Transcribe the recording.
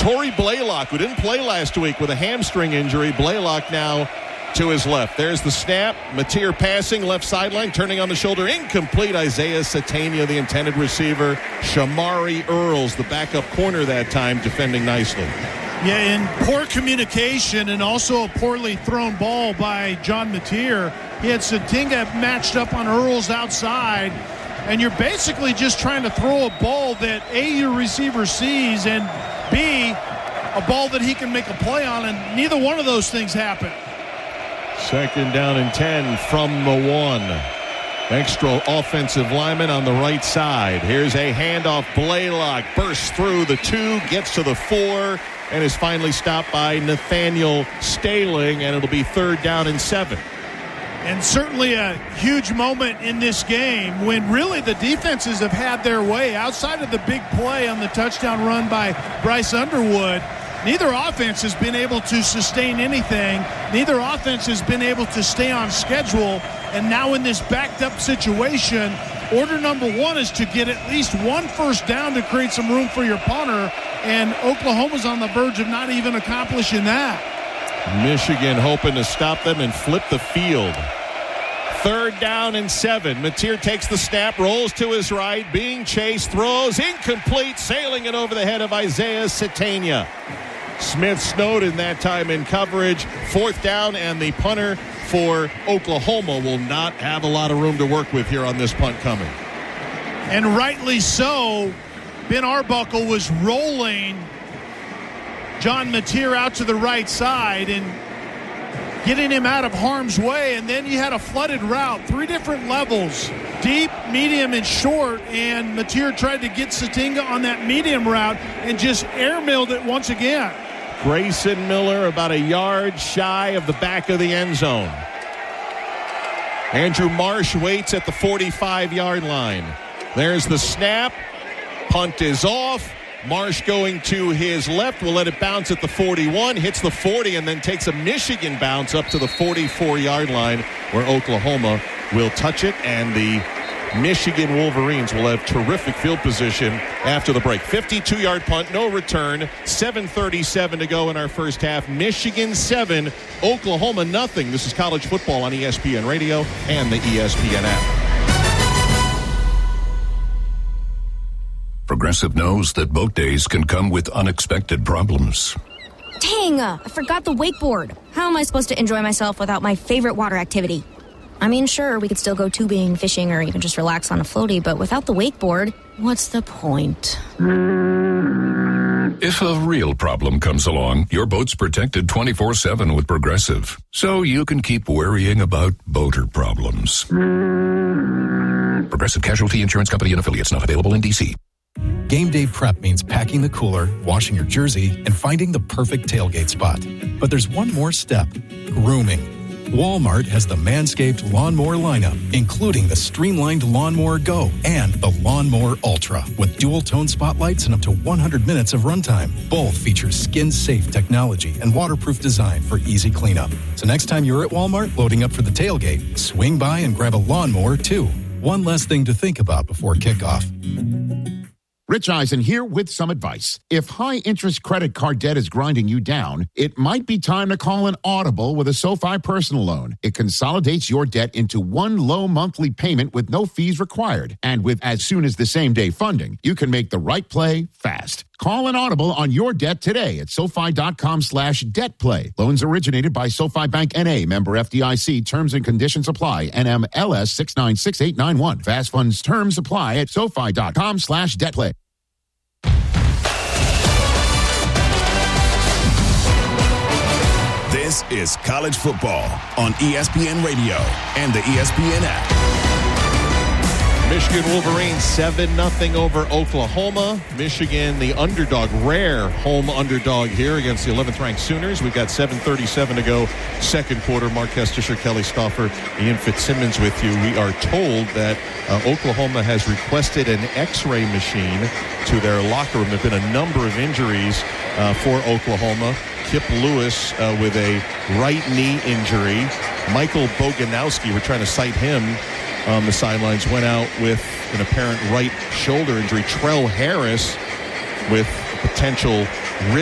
Torrey Blaylock, who didn't play last week with a hamstring injury. Blaylock now to his left. There's the snap. Mateer passing, left sideline, turning on the shoulder. Incomplete. Isaiah Satania, the intended receiver. Shamari Earls, the backup corner that time, defending nicely. Yeah, and poor communication and also a poorly thrown ball by John Mateer. He had Satinga matched up on Earls outside, and you're basically just trying to throw a ball that A, your receiver sees, and B, a ball that he can make a play on, and neither one of those things happened. 2nd down and 10 from the 1. Extra offensive lineman on the right side. Here's a handoff. Blaylock bursts through the 2, gets to the 4, and is finally stopped by Nathaniel Staling, and it'll be 3rd down and 7. And certainly a huge moment in this game when really the defenses have had their way. Outside of the big play on the touchdown run by Bryce Underwood, neither offense has been able to sustain anything. Neither offense has been able to stay on schedule. And now in this backed-up situation, order number 1 is to get at least 1 first down to create some room for your punter. And Oklahoma's on the verge of not even accomplishing that. Michigan hoping to stop them and flip the field. 3rd down and 7. Mateer takes the snap, rolls to his right, being chased, throws, incomplete, sailing it over the head of Isaiah Satania. Smith Snowden that time in coverage. 4th down, and the punter for Oklahoma will not have a lot of room to work with here on this punt coming. And rightly so. Ben Arbuckle was rolling John Mateer out to the right side and getting him out of harm's way, and then you had a flooded route, 3 different levels, deep, medium, and short, and Mateer tried to get Satinga on that medium route and just airmailed it once again. Grayson Miller about a yard shy of the back of the end zone. Andrew Marsh waits at the 45-yard line. There's the snap. Punt is off. Marsh going to his left will let it bounce at the 41, hits the 40, and then takes a Michigan bounce up to the 44-yard line where Oklahoma will touch it, and the Michigan Wolverines will have terrific field position after the break. 52-yard punt, no return, 7:37 to go in our first half. Michigan 7, Oklahoma nothing. This is college football on ESPN Radio and the ESPN app. Progressive knows that boat days can come with unexpected problems. Dang, I forgot the wakeboard. How am I supposed to enjoy myself without my favorite water activity? I mean, sure, we could still go tubing, fishing, or even just relax on a floaty, but without the wakeboard, what's the point? If a real problem comes along, your boat's protected 24/7 with Progressive, so you can keep worrying about boater problems. Progressive Casualty Insurance Company and Affiliates, not available in D.C. Game day prep means packing the cooler, washing your jersey, and finding the perfect tailgate spot. But there's one more step: grooming. Walmart has the Manscaped Lawnmower lineup, including the Streamlined Lawnmower Go and the Lawnmower Ultra, with dual-tone spotlights and up to 100 minutes of runtime. Both feature skin-safe technology and waterproof design for easy cleanup. So next time you're at Walmart loading up for the tailgate, swing by and grab a lawnmower, too. One less thing to think about before kickoff. Rich Eisen here with some advice. If high-interest credit card debt is grinding you down, it might be time to call an Audible with a SoFi personal loan. It consolidates your debt into one low monthly payment with no fees required. And with as soon as the same-day funding, you can make the right play fast. Call an Audible on your debt today at SoFi.com/debtplay. Loans originated by SoFi Bank N.A., member FDIC. Terms and conditions apply. NMLS 696891. Fast funds terms apply at SoFi.com/debtplay. This is college football on ESPN Radio and the ESPN app. Michigan Wolverines 7-0 over Oklahoma. Michigan, the underdog, rare home underdog here against the 11th-ranked Sooners. We've got 7:37 to go, second quarter. Mark Kestisher, Kelly Stauffer, Ian Fitzsimmons with you. We are told that Oklahoma has requested an X-ray machine to their locker room. There have been a number of injuries for Oklahoma. Kip Lewis with a right knee injury. Michael Boganowski, we're trying to cite him on the sidelines, went out with an apparent right shoulder injury. Trell Harris with a potential